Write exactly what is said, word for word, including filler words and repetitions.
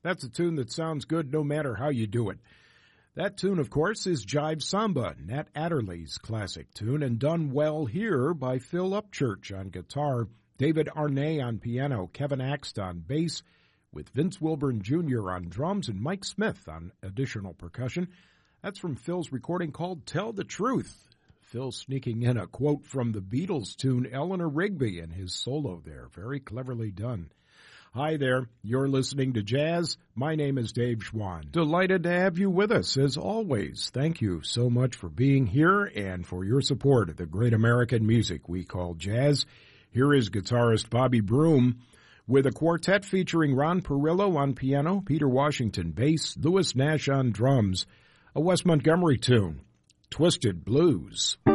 That's a tune that sounds good no matter how you do it. That tune, of course, is Jive Samba, Nat Adderley's classic tune, and done well here by Phil Upchurch on guitar, David Arnay on piano, Kevin Axt on bass, with Vince Wilburn Junior on drums and Mike Smith on additional percussion. That's from Phil's recording called Tell the Truth. Phil sneaking in a quote from the Beatles tune Eleanor Rigby and his solo there. Very cleverly done. Hi there, you're listening to Jazz. My name is Dave Schwann. Delighted to have you with us, as always. Thank you so much for being here and for your support of the great American music we call jazz. Here is guitarist Bobby Broom with a quartet featuring Ron Perillo on piano, Peter Washington bass, Louis Nash on drums, a Wes Montgomery tune, Twisted Blues.